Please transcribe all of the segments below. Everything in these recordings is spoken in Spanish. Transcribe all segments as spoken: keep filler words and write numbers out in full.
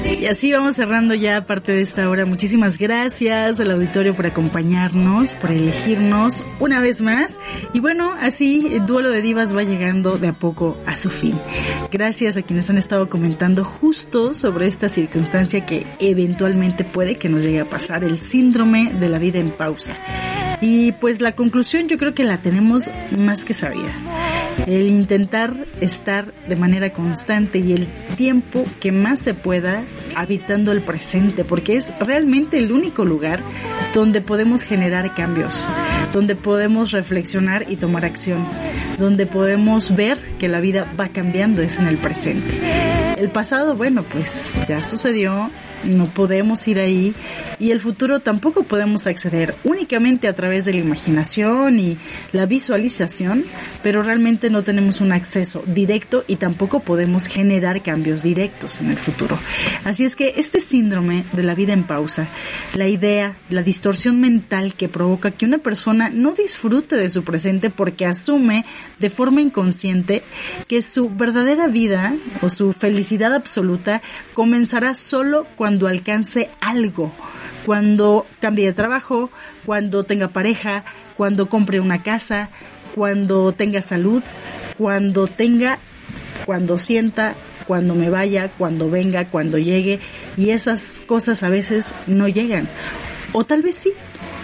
Y así vamos cerrando ya parte de esta hora. Muchísimas gracias al auditorio por acompañarnos, por elegirnos una vez más. Y bueno, así el Duelo de Divas va llegando de a poco a su fin. Gracias a quienes han estado comentando justo sobre esta circunstancia que eventualmente puede que nos llegue a pasar, el síndrome de la vida en pausa. Y pues la conclusión yo creo que la tenemos más que sabida. El intentar estar de manera constante y el tiempo que más se pueda habitando el presente, porque es realmente el único lugar donde podemos generar cambios, donde podemos reflexionar y tomar acción, donde podemos ver que la vida va cambiando, es en el presente. El pasado, bueno, pues ya sucedió, no podemos ir ahí, y el futuro tampoco podemos acceder, únicamente a través de la imaginación y la visualización, pero realmente no tenemos un acceso directo y tampoco podemos generar cambios directos en el futuro. Así es que este síndrome de la vida en pausa, la idea, la distorsión mental que provoca que una persona no disfrute de su presente porque asume de forma inconsciente que su verdadera vida o su felicidad absoluta comenzará solo cuando alcance algo, cuando cambie de trabajo, cuando tenga pareja, cuando compre una casa, cuando tenga salud, cuando tenga, cuando sienta, cuando me vaya, cuando venga, cuando llegue, y esas cosas a veces no llegan, o tal vez sí.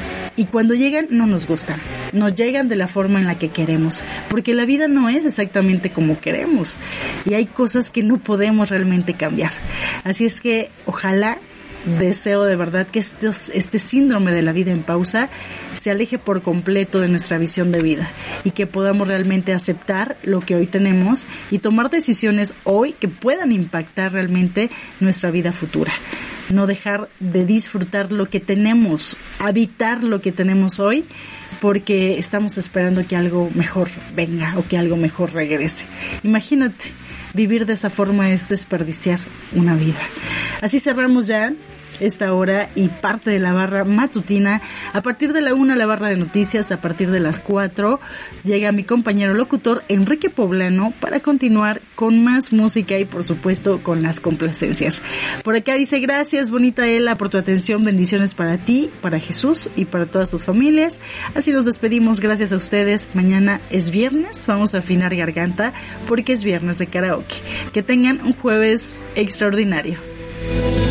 Y cuando llegan no nos gustan, nos llegan de la forma en la que queremos, porque la vida no es exactamente como queremos y hay cosas que no podemos realmente cambiar. Así es que ojalá, deseo de verdad que este, este síndrome de la vida en pausa se aleje por completo de nuestra visión de vida y que podamos realmente aceptar lo que hoy tenemos y tomar decisiones hoy que puedan impactar realmente nuestra vida futura. No dejar de disfrutar lo que tenemos, habitar lo que tenemos hoy, porque estamos esperando que algo mejor venga o que algo mejor regrese. Imagínate, vivir de esa forma es desperdiciar una vida. Así cerramos ya esta hora y parte de la barra matutina. A partir de la una, la barra de noticias. A partir de las cuatro llega mi compañero locutor Enrique Poblano para continuar con más música y por supuesto con las complacencias. Por acá dice: gracias, bonita Ela, por tu atención, bendiciones para ti, para Jesús y para todas sus familias. Así nos despedimos, gracias a ustedes. Mañana es viernes, vamos a afinar garganta porque es viernes de karaoke. Que tengan un jueves extraordinario.